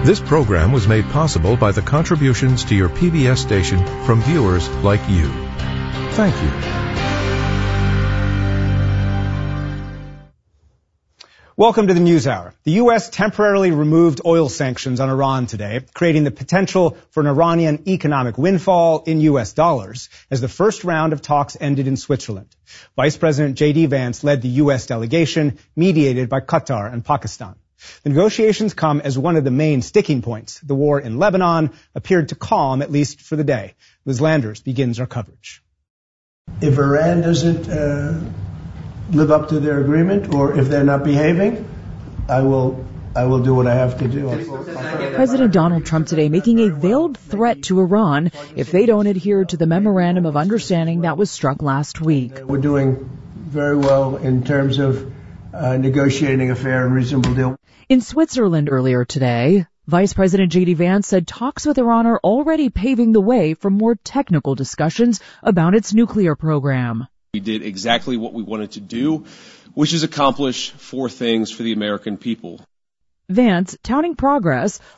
This program was made possible by the contributions to your PBS station from viewers like you. Thank you. Welcome to the NewsHour. The U.S. temporarily removed oil sanctions on Iran today, creating the potential for an Iranian economic windfall in U.S. dollars as the first round of talks ended in Switzerland. Vice President J.D. Vance led the U.S. delegation, mediated by Qatar and Pakistan. The negotiations come as one of the main sticking points. The war in Lebanon appeared to calm, at least for the day. Liz Landers begins our coverage. If Iran doesn't live up to their agreement, or if they're not behaving, I will do what I have to do. President Donald Trump today making a veiled threat to Iran if they don't adhere to the memorandum of understanding that was struck last week. We're doing very well in terms of negotiating a fair and reasonable deal. In Switzerland earlier today, Vice President J.D. Vance said talks with Iran are already paving the way for more technical discussions about its nuclear program. We did exactly what we wanted to do, which is accomplish 4 things for the American people. Vance, touting progress,